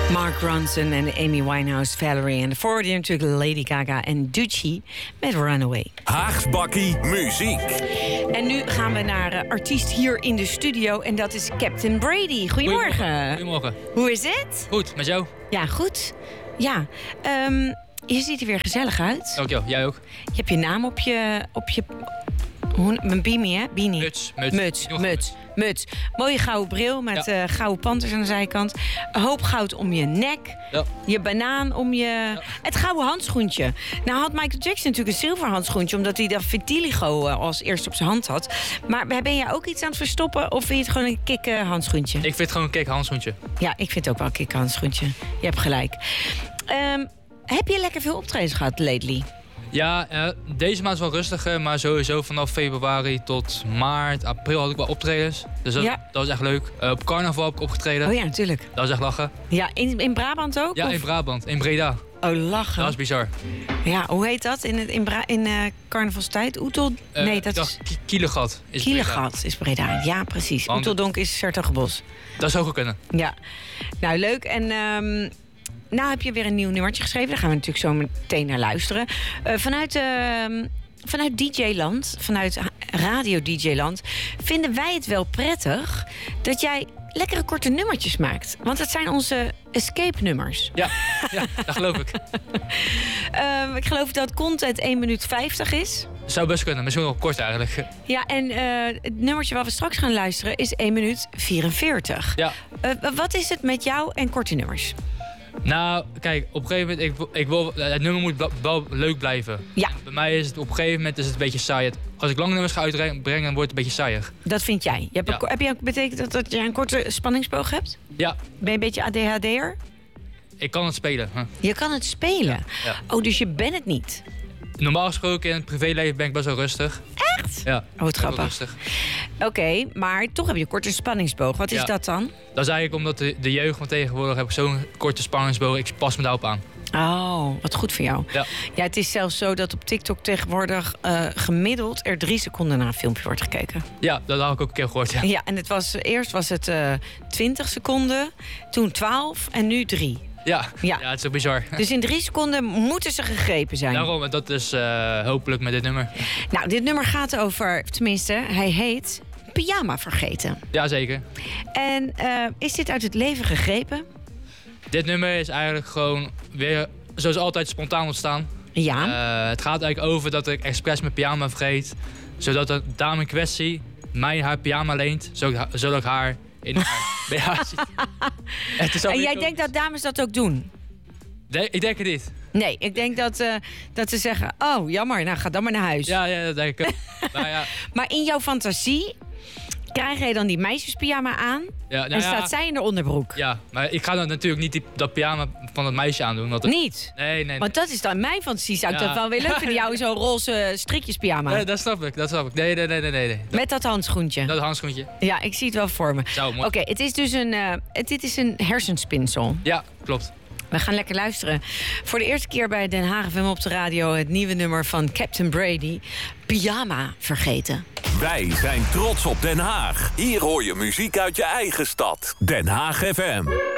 Mark Ronson en Amy Winehouse, Valerie. En voor die natuurlijk Lady Gaga en Ducci met Runaway. Haags Bakkie Muziek. En nu gaan we naar artiest hier in de studio. En dat is Captain Brady. Goedemorgen. Goedemorgen. Hoe is het? Goed, met jou? Ja, goed. Ja, je ziet er weer gezellig uit. Dankjewel, jij ook. Je hebt je naam op je een beanie, hè? Beanie. Muts. Mooie gouden bril met gouden panthers aan de zijkant. Een hoop goud om je nek. Ja. Je banaan om je... Ja. Het gouden handschoentje. Nou had Michael Jackson natuurlijk een zilver handschoentje, omdat hij dat vitiligo als eerste op zijn hand had. Maar ben jij ook iets aan het verstoppen of vind je het gewoon een kick handschoentje? Ik vind het gewoon een kick handschoentje. Ja, ik vind het ook wel een kick handschoentje. Je hebt gelijk. Heb je lekker veel optredens gehad lately? Ja, deze maand is wel rustiger, maar sowieso vanaf februari tot maart, april had ik wel optredens. Dus dat was echt leuk. Op carnaval heb ik opgetreden. Oh ja, natuurlijk. Dat was echt lachen. Ja, in Brabant ook? Ja, of? In Brabant, in Breda. Oh, lachen. Dat is bizar. Ja, hoe heet dat in carnavalstijd? Oetel? Nee, dat is... Kielegat is Kielegat Breda. is Breda, ja precies. Oeteldonk is 's-Hertogenbosch. Dat zou goed kunnen. Ja, nou leuk. En nou heb je weer een nieuw nummertje geschreven. Daar gaan we natuurlijk zo meteen naar luisteren. Vanuit DJ-land, vanuit Radio DJ-land, vinden wij het wel prettig dat jij lekkere korte nummertjes maakt. Want dat zijn onze escape-nummers. Ja, dat geloof ik. Ik geloof dat content 1 minuut 50 is. Zou best kunnen, misschien wel kort eigenlijk. Ja, en het nummertje waar we straks gaan luisteren is 1 minuut 44. Ja. Wat is het met jou en korte nummers? Nou, kijk, op een gegeven moment, het nummer moet wel leuk blijven. Ja. Bij mij is het op een gegeven moment een beetje saai. Als ik lange nummers ga uitbrengen, dan wordt het een beetje saaiig. Dat vind jij. Heb je ook betekend dat je een korte spanningsboog hebt? Ja. Ben je een beetje ADHD'er? Ik kan het spelen. Huh? Je kan het spelen? Ja. Oh, dus je bent het niet? Normaal gesproken in het privéleven ben ik best wel rustig. Echt? Ja. Oh, wat grappig. Oké, maar toch heb je een korte spanningsboog. Wat is dat dan? Dat is eigenlijk omdat de jeugd van tegenwoordig heb ik zo'n korte spanningsboog. Ik pas me daarop aan. Oh, wat goed voor jou. Ja. Ja, het is zelfs zo dat op TikTok tegenwoordig gemiddeld er 3 seconden naar een filmpje wordt gekeken. Ja, dat had ik ook een keer gehoord. Ja, en eerst was het 20 seconden, toen 12 en nu 3. Ja, het is ook bizar. Dus in 3 seconden moeten ze gegrepen zijn. Daarom, en dat is hopelijk met dit nummer. Nou, dit nummer gaat over, tenminste, hij heet Pyjama Vergeten. Jazeker. En is dit uit het leven gegrepen? Dit nummer is eigenlijk gewoon weer, zoals altijd, spontaan ontstaan. Ja. Het gaat eigenlijk over dat ik expres mijn pyjama vergeet. Zodat de dame in kwestie mij haar pyjama leent. Zodat ik haar in haar BH ziet. En jij denkt dat dames dat ook doen? Nee, ik denk het niet. Nee, ik denk dat ze zeggen, oh jammer, nou ga dan maar naar huis. Ja, dat denk ik ook. Maar in jouw fantasie krijg je dan die meisjespyjama aan en staat zij in de onderbroek. Ja, maar ik ga dan natuurlijk niet dat pyjama van het meisje aandoen. Niet? Nee. Want dat is dan mijn fantasie. Zou ik dat wel weer leuk vinden? Jou zo'n roze strikjespyjama. Nee, dat snap ik. Nee. Met dat handschoentje. Dat handschoentje. Ja, ik zie het wel voor me. Oké, het is dus dit is een hersenspinsel. Ja, klopt. We gaan lekker luisteren. Voor de eerste keer bij Den Haag FM op de radio het nieuwe nummer van Captain Brady. Pyjama Vergeten. Wij zijn trots op Den Haag. Hier hoor je muziek uit je eigen stad. Den Haag FM.